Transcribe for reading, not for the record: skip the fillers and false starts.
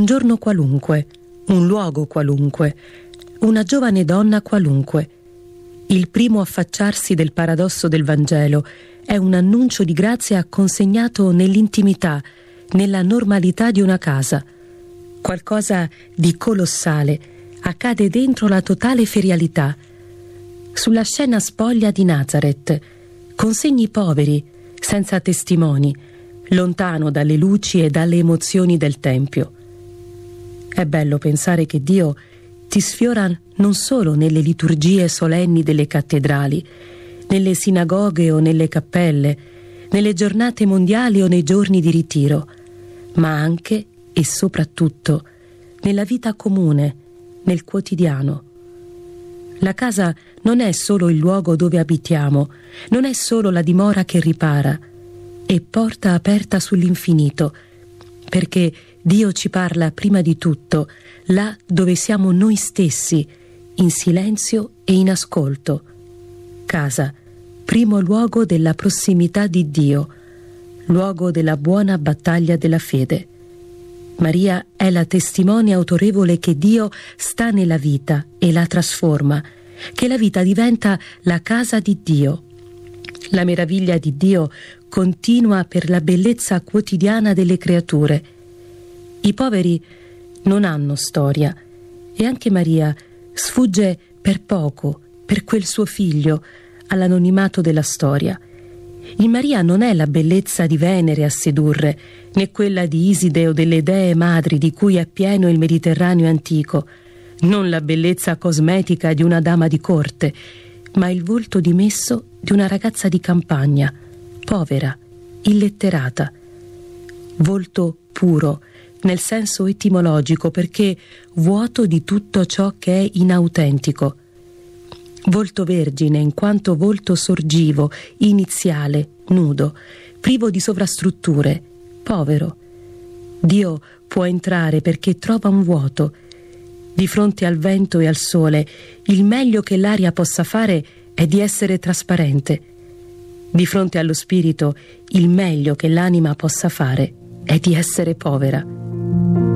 giorno qualunque, un luogo qualunque, una giovane donna qualunque. Il primo affacciarsi del paradosso del Vangelo è un annuncio di grazia consegnato nell'intimità, nella normalità di una casa. Qualcosa di colossale accade dentro la totale ferialità. Sulla scena spoglia di Nazareth, con segni poveri, senza testimoni, lontano dalle luci e dalle emozioni del Tempio. È bello pensare che Dio ti sfiora non solo nelle liturgie solenni delle cattedrali, nelle sinagoghe o nelle cappelle, nelle giornate mondiali o nei giorni di ritiro, ma anche e soprattutto nella vita comune, nel quotidiano. La casa non è solo il luogo dove abitiamo, non è solo la dimora che ripara, è porta aperta sull'infinito, perché Dio ci parla prima di tutto là dove siamo noi stessi, in silenzio e in ascolto. Casa, primo luogo della prossimità di Dio, luogo della buona battaglia della fede. Maria è la testimone autorevole che Dio sta nella vita e la trasforma, che la vita diventa la casa di Dio. La meraviglia di Dio continua per la bellezza quotidiana delle creature. I poveri non hanno storia e anche Maria sfugge per poco, per quel suo figlio, all'anonimato della storia. In Maria non è la bellezza di Venere a sedurre, né quella di Iside o delle dee madri di cui è pieno il Mediterraneo antico, non la bellezza cosmetica di una dama di corte, ma il volto dimesso di una ragazza di campagna, povera, illetterata. Volto puro, nel senso etimologico, perché vuoto di tutto ciò che è inautentico. Volto vergine in quanto volto sorgivo, iniziale, nudo, privo di sovrastrutture, povero. Dio può entrare perché trova un vuoto. Di fronte al vento e al sole, il meglio che l'aria possa fare è di essere trasparente. Di fronte allo spirito, il meglio che l'anima possa fare è di essere povera.